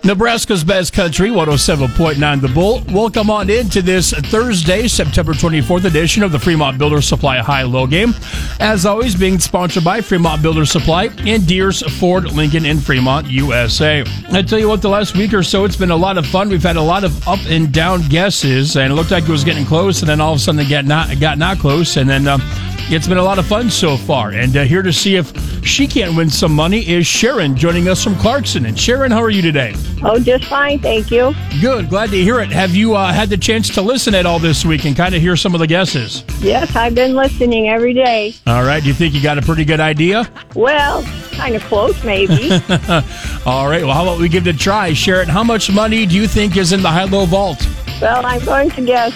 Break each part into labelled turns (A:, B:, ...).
A: Nebraska's Best Country, 107.9 The Bull. Welcome on into this Thursday, September 24th edition of the Fremont Builder Supply High-Low Game. As always, being sponsored by Fremont Builder Supply and Deers Ford Lincoln in Fremont, USA. I tell you what, the last week or so, it's been a lot of fun. We've had a lot of up and down guesses, and it looked like it was getting close, and then all of a sudden it got not close, and then it's been a lot of fun so far. And here to see if she can't win some money is Sharon, joining us from Clarkson. And Sharon, how are you today?
B: Oh, just fine, thank you.
A: Good, glad to hear it. Have you had the chance to listen at all this week and kind of hear some of the guesses?
B: Yes, I've been listening every day.
A: All right, do you think you got a pretty good idea?
B: Well, kind of close, maybe.
A: All right, well, how about we give it a try? Sharon, how much money do you think is in the high-low vault?
B: Well, I'm going to guess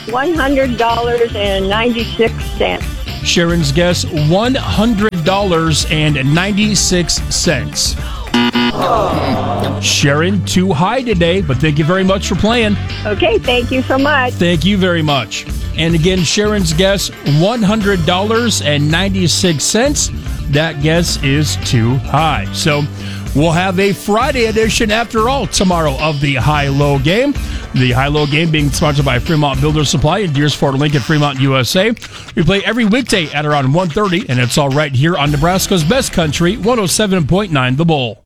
B: $100.96.
A: Sharon's guess, $100.96. Sharon, too high today, but thank you very much for playing.
B: Okay, thank you so much.
A: Thank you very much. And again, Sharon's guess, $100.96. That guess is too high. So we'll have a Friday edition, after all, tomorrow of the High-Low Game. The High-Low Game being sponsored by Fremont Builder Supply and Deers Ford Lincoln, Fremont, USA. We play every weekday at around 1:30, and it's all right here on Nebraska's Best Country, 107.9 The Bull.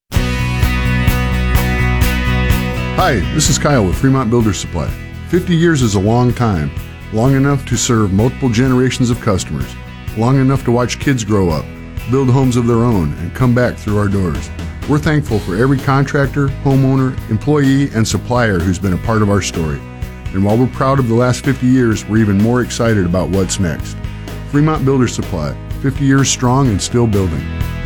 C: Hi, this is Kyle with Fremont Builder Supply. 50 years is a long time, long enough to serve multiple generations of customers, long enough to watch kids grow up, build homes of their own, and come back through our doors. We're thankful for every contractor, homeowner, employee, and supplier who's been a part of our story. And while we're proud of the last 50 years, we're even more excited about what's next. Fremont Builder Supply, 50 years strong and still building.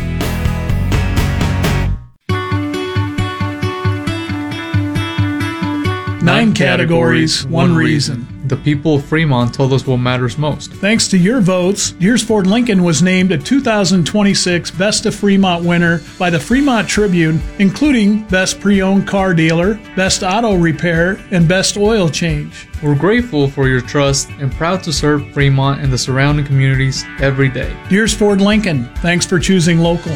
D: 9 categories, 1 reason.
E: The people of Fremont told us what matters most.
D: Thanks to your votes, Deers Ford Lincoln was named a 2026 Best of Fremont winner by the Fremont Tribune, including Best Pre-Owned Car Dealer, Best Auto Repair, and Best Oil Change.
E: We're grateful for your trust and proud to serve Fremont and the surrounding communities every day.
D: Deers Ford Lincoln, thanks for choosing local.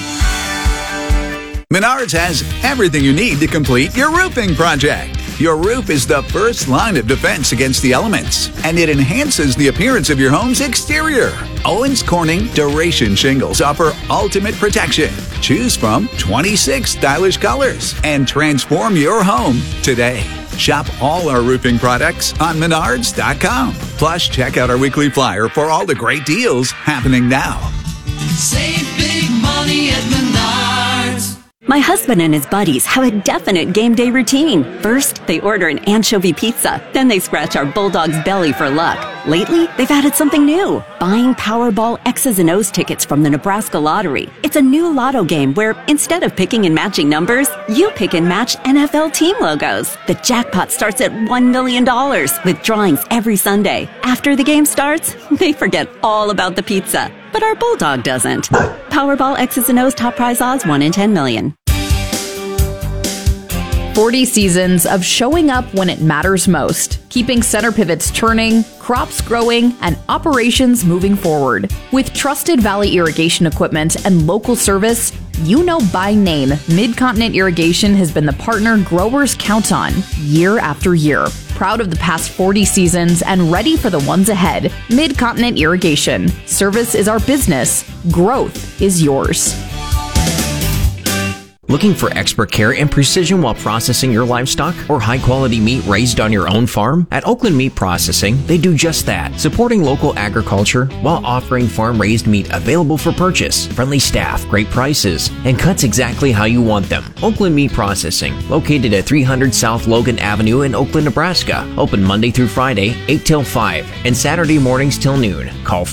F: Menards has everything you need to complete your roofing project. Your roof is the first line of defense against the elements, and it enhances the appearance of your home's exterior. Owens Corning Duration Shingles offer ultimate protection. Choose from 26 stylish colors and transform your home today. Shop all our roofing products on Menards.com. Plus, check out our weekly flyer for all the great deals happening now.
G: Save big money at Menards.
H: My husband and his buddies have a definite game day routine. First, they order an anchovy pizza. Then they scratch our bulldog's belly for luck. Lately, they've added something new. Buying Powerball X's and O's tickets from the Nebraska Lottery. It's a new lotto game where, instead of picking and matching numbers, you pick and match NFL team logos. The jackpot starts at $1 million, with drawings every Sunday. After the game starts, they forget all about the pizza. But our bulldog doesn't. Powerball X's and O's top prize odds 1 in 10 million.
I: 40 seasons of showing up when it matters most, keeping center pivots turning, crops growing, and operations moving forward. With trusted Valley irrigation equipment and local service, you know by name, Mid-Continent Irrigation has been the partner growers count on year after year. Proud of the past 40 seasons and ready for the ones ahead. Mid-Continent Irrigation. Service is our business. Growth is yours.
J: Looking for expert care and precision while processing your livestock or high-quality meat raised on your own farm? At Oakland Meat Processing, they do just that, supporting local agriculture while offering farm-raised meat available for purchase, friendly staff, great prices, and cuts exactly how you want them. Oakland Meat Processing, located at 300 South Logan Avenue in Oakland, Nebraska. Open Monday through Friday, 8 till 5, and Saturday mornings till noon. Call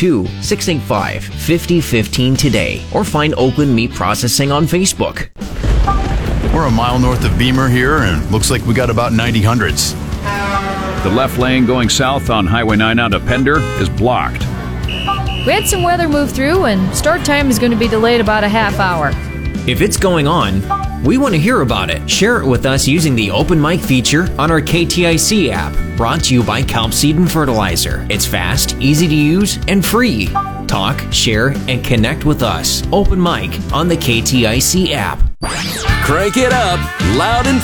J: 402-685-5015 today, or find Oakland Meat Processing on Facebook.
K: We're a mile north of Beamer here, and looks like we got about 90 hundreds.
L: The left lane going south on Highway 9 out of Pender is blocked.
M: We had some weather move through, and start time is going to be delayed about a half hour.
J: If it's going on, we want to hear about it. Share it with us using the Open Mic feature on our KTIC app. Brought to you by Kelp Seed and Fertilizer. It's fast, easy to use, and free. Talk, share, and connect with us. Open Mic on the KTIC app.
N: Crank it up, loud and